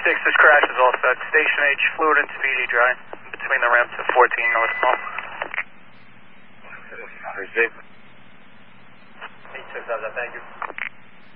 this crash is all set. Station H, fluid and speedy dry between the ramps of 14 North Pole. Receive. Thank you.